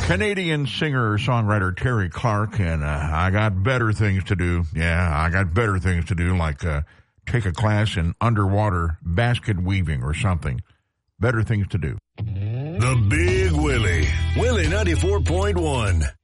Canadian singer-songwriter Terry Clark, and I got better things to do. Yeah, I got better things to do, like take a class in underwater basket weaving or something. Better things to do. The Big Willie. Willie 94.1.